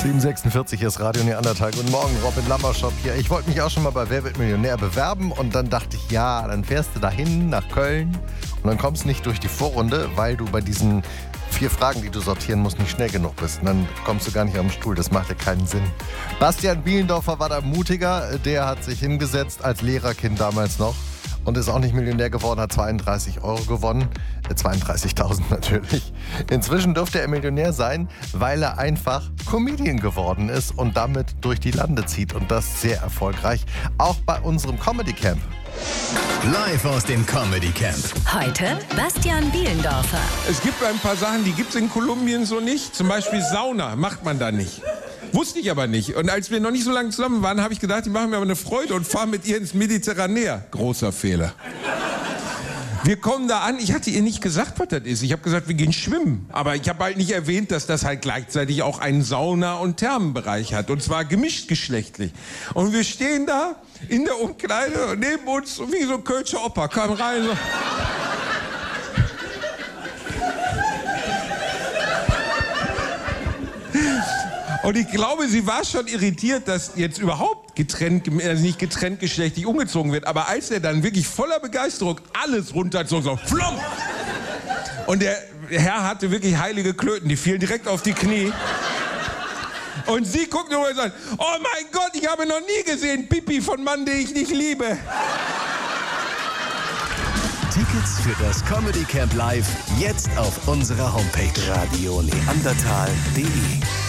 7:46 ist Radio Neandertal. Guten Morgen, Robin Lammerschop hier. Ich wollte mich auch schon mal bei Wer wird Millionär bewerben und dann dachte ich, ja, dann fährst du dahin nach Köln und dann kommst du nicht durch die Vorrunde, weil du bei diesen 4 Fragen, die du sortieren musst, nicht schnell genug bist. Und dann kommst du gar nicht am Stuhl. Das macht ja keinen Sinn. Bastian Bielendorfer war da mutiger. Der hat sich hingesetzt als Lehrerkind damals noch und ist auch nicht Millionär geworden, hat 32 Euro gewonnen. 32.000 natürlich. Inzwischen dürfte er Millionär sein, weil er einfach Comedian geworden ist und damit durch die Lande zieht. Und das sehr erfolgreich. Auch bei unserem Comedy Camp. Live aus dem Comedy Camp. Heute Bastian Bielendorfer. Es gibt ein paar Sachen, die gibt es in Kolumbien so nicht. Zum Beispiel Sauna macht man da nicht. Wusste ich aber nicht. Und als wir noch nicht so lange zusammen waren, habe ich gedacht, die machen mir aber eine Freude und fahren mit ihr ins Mediterranär. Großer Fehler. Wir kommen da an, ich hatte ihr nicht gesagt, was das ist. Ich habe gesagt, wir gehen schwimmen. Aber ich habe halt nicht erwähnt, dass das halt gleichzeitig auch einen Sauna- und Thermenbereich hat. Und zwar gemischtgeschlechtlich. Und wir stehen da in der Umkleide und neben uns, wie so ein Kölscher Opa, kam rein so. Und ich glaube, sie war schon irritiert, dass jetzt überhaupt nicht getrenntgeschlechtlich umgezogen wird. Aber als er dann wirklich voller Begeisterung alles runterzog, so flomp! Und der Herr hatte wirklich heilige Klöten, die fielen direkt auf die Knie. Und sie guckt nur und sagt, oh mein Gott, ich habe noch nie gesehen Pipi von Mann, den ich nicht liebe. Tickets für das Comedy Camp Live jetzt auf unserer Homepage radioneandertal.de.